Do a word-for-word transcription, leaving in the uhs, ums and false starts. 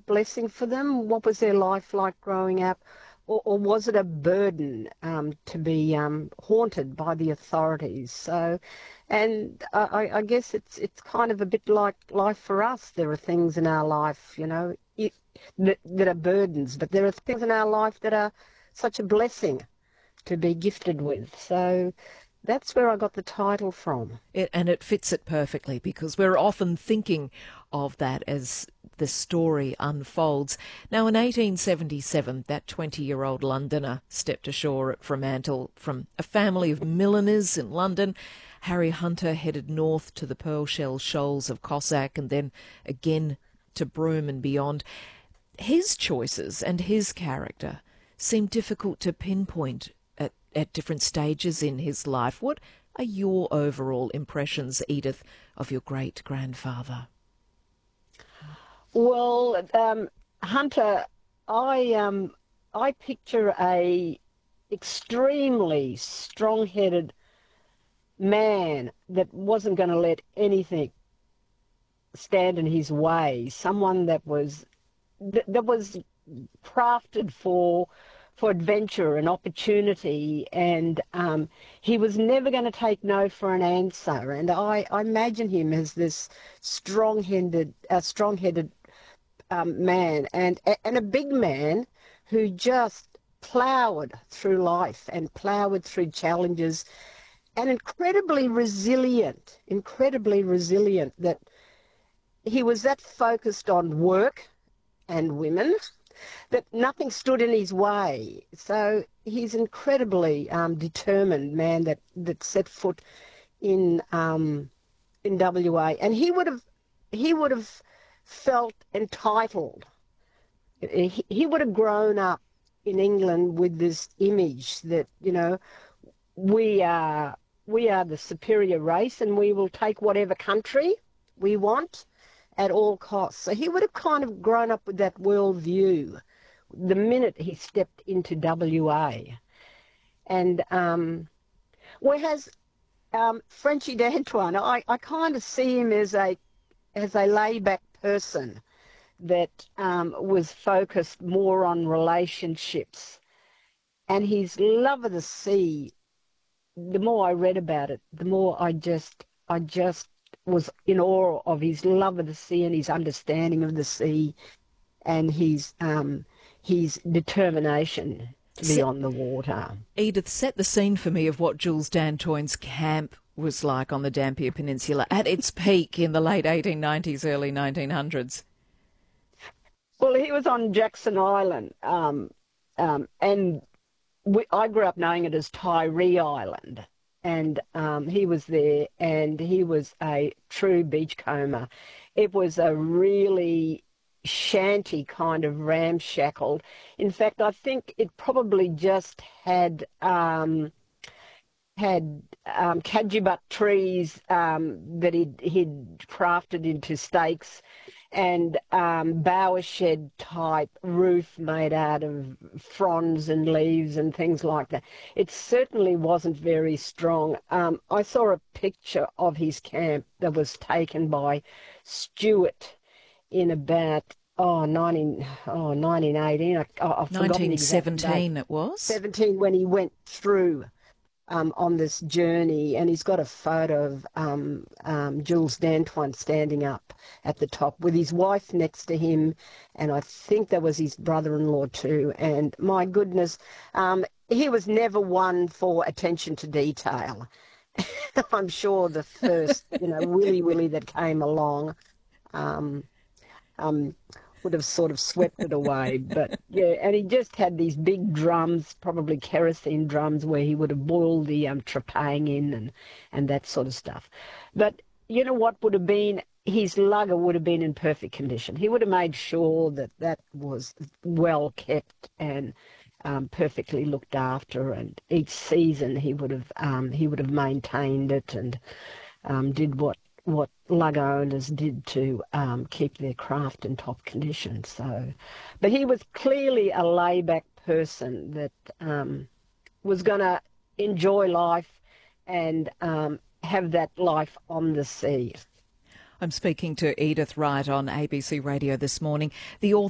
blessing for them? What was their life like growing up? Or, or was it a burden um, to be um, haunted by the authorities? So, and I, I guess it's it's kind of a bit like life for us. There are things in our life, you know, it, that, that are burdens, but there are things in our life that are such a blessing to be gifted with. So that's where I got the title from. It, and it fits it perfectly, because we're often thinking of that as the story unfolds. Now, in eighteen seventy-seven, that twenty-year-old Londoner stepped ashore at Fremantle from a family of milliners in London. Harry Hunter headed north to the Pearl Shell Shoals of Cossack and then again to Broome and beyond. His choices and his character seem difficult to pinpoint at, at different stages in his life. What are your overall impressions, Edith, of your great-grandfather? Well, um, Hunter, I um, I picture a extremely strong-headed man that wasn't going to let anything stand in his way. Someone that was that, that was crafted for for adventure and opportunity, and um, he was never going to take no for an answer. And I, I imagine him as this strong-headed, uh, strong-headed um, man, and and a big man who just ploughed through life and ploughed through challenges, and incredibly resilient, incredibly resilient. That he was that focused on work and women that nothing stood in his way. So he's incredibly um, determined man that, that set foot in um, in W A, and he would have he would have felt entitled. He, he would have grown up in England with this image that, you know, we are we are the superior race and we will take whatever country we want at all costs. So he would have kind of grown up with that worldview the minute he stepped into W A. And um, whereas um, Frenchy D'Antoine, I, I kind of see him as a as a laid-back person that um, was focused more on relationships. And his love of the sea, the more I read about it, the more I just I just was in awe of his love of the sea and his understanding of the sea and his um, his determination to be set, on the water. Edith, set the scene for me of what Jules d'Antoine's camp was like on the Dampier Peninsula at its peak in the late eighteen nineties, early nineteen hundreds. Well, he was on Jackson Island, um, um, and we, I grew up knowing it as Tyree Island. And um, he was there, and he was a true beachcomber. It was a really shanty kind of ramshackle. In fact, I think it probably just had um, had um, cajubutt trees um, that he'd, he'd crafted into stakes, and um, bower shed type roof made out of fronds and leaves and things like that. It certainly wasn't very strong. Um, I saw a picture of his camp that was taken by Stuart in about oh, nineteen, oh nineteen eighteen. I, I've nineteen seventeen it was? seventeen, when he went through Um, on this journey, and he's got a photo of um, um, Jules d'Antoine standing up at the top with his wife next to him, and I think that was his brother-in-law too. And my goodness, um, he was never one for attention to detail. I'm sure the first, you know, Willy Willy that came along um, um, would have sort of swept it away. But yeah, and he just had these big drums, probably kerosene drums, where he would have boiled the um, trepang in and, and that sort of stuff. But you know what would have been, his lugger would have been in perfect condition. He would have made sure that that was well kept and um, perfectly looked after, and each season he would have um, he would have maintained it and um, did what what lug owners did to um, keep their craft in top condition. So, but he was clearly a layback person that um, was going to enjoy life and um, have that life on the sea. I'm speaking to Edith Wright on A B C Radio this morning. The author